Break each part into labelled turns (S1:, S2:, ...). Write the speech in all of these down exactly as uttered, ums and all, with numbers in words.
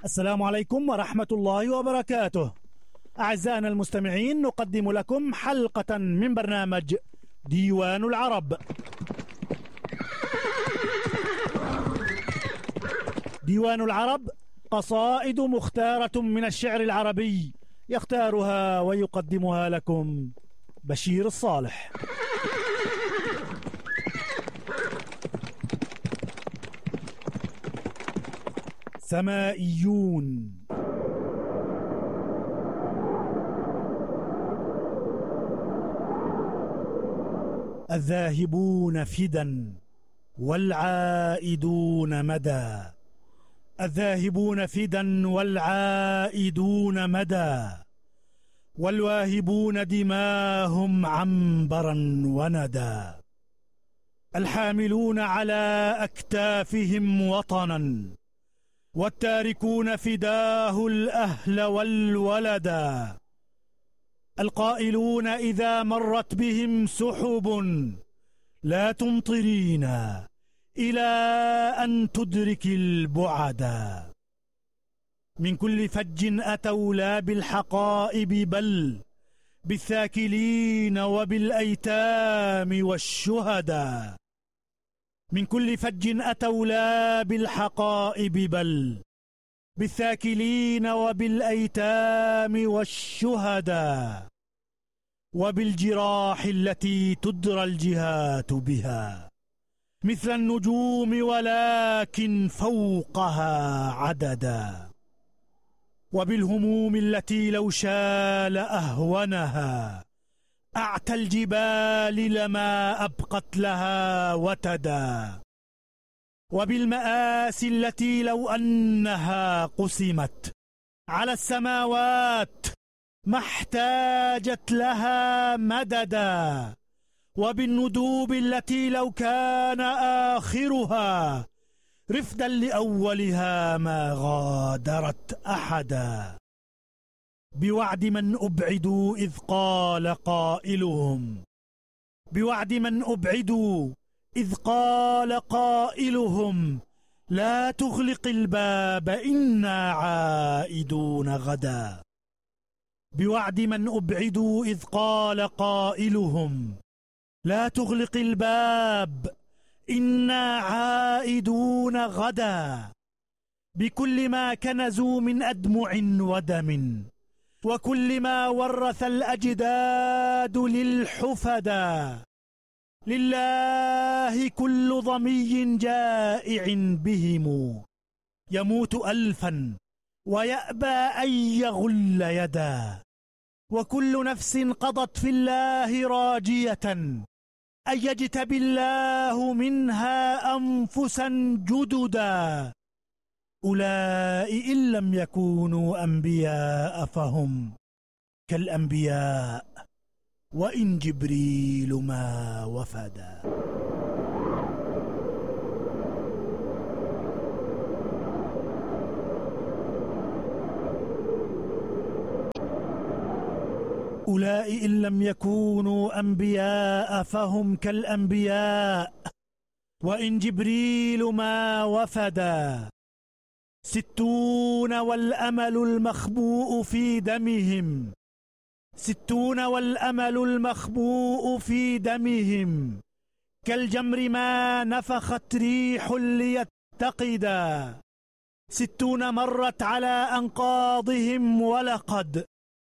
S1: السلام عليكم ورحمة الله وبركاته. أعزائنا المستمعين، نقدم لكم حلقة من برنامج ديوان العرب. ديوان العرب قصائد مختارة من الشعر العربي، يختارها ويقدمها لكم بشير الصالح. سمائيون. الذاهبون فدا والعائدون مدى، الذاهبون فدا والعائدون مدى، والواهبون دماهم عنبرا وندى، الحاملون على أكتافهم وطنا، والتاركون فداه الأهل والولدا، القائلون إذا مرت بهم سحب لا تمطرينا إلى أن تدرك البعدا، من كل فج أتوا لا بالحقائب بل بالثاكلين وبالأيتام والشهدا، من كل فج أتوا لا بالحقائب بل بالثاكلين وبالأيتام والشهدا، وبالجراح التي تدرى الجهات بها مثل النجوم ولكن فوقها عددا، وبالهموم التي لو شال أهونها أعتى الجبال لما أبقت لها وتدا، وبالمآسي التي لو أنها قسمت على السماوات ما احتاجت لها مددا، وبالندوب التي لو كان آخرها رفدا لأولها ما غادرت أحدا، بوعد من أبعدوا إذ قال قائلهم، بوعد من أبعدوا إذ قال قائلهم لا تغلق الباب إنا عائدون غدا، بوعد من أبعدوا إذ قال قائلهم لا تغلق الباب إنا عائدون غدا، بكل ما كنزوا من أدمع ودم وكل ما ورث الأجداد للحفدا، لله كل ضمي جائع بهم يموت ألفا ويأبى أن يغل يدا، وكل نفس قضت في الله راجية أن يجتبي الله منها أنفسا جددا، أولئك إن لم يكونوا أنبياء فهم كالأنبياء وإن جبريل ما وفدا. أولئك إن لم يكونوا أنبياء فهم كالأنبياء وإن جبريل ما وفدا، ستون والأمل المخبوء في دمهم، ستون والأمل المخبوء في دمهم، كالجمر ما نفخت ريح ليتقدا، ستون مرت على أنقاضهم ولقد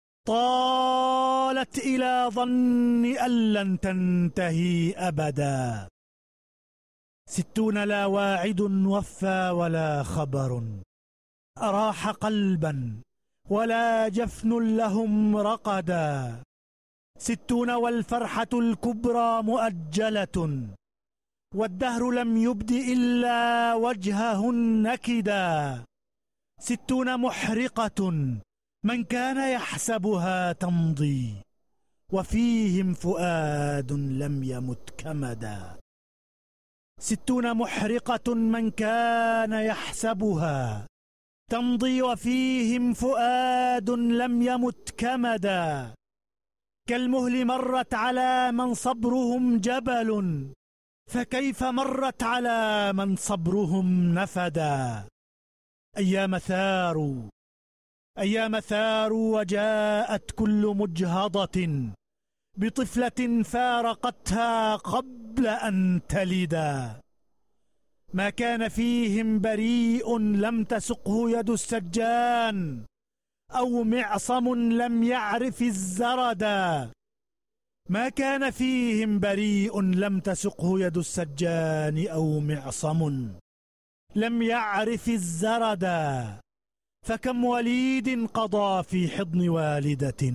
S1: طالت إلى ظن أن لن تنتهي أبدا، ستون لا واعد وفى ولا خبر أراح قلبا ولا جفن لهم رقدا، ستون والفرحة الكبرى مؤجلة والدهر لم يبد إلا وجهه النكدا، ستون محرقة من كان يحسبها تمضي وفيهم فؤاد لم يمت كمدا، ستون محرقة من كان يحسبها تمضي وفيهم فؤاد لم يمت كمدا، كالمهل مرت على من صبرهم جبل فكيف مرت على من صبرهم نفدا، أيام ثاروا أيام ثاروا وجاءت كل مجهضة بطفلة فارقتها قبل أن تلدا. ما كان فيهم بريء لم تسقه يد السجان، أو معصم لم يعرف الزردا. ما كان فيهم بريء لم تسقه يد السجان، أو معصم لم يعرف الزردا. فكم وليد قضى في حضن والدة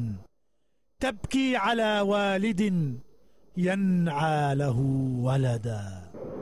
S1: تبكي على والد ينعى له ولدا.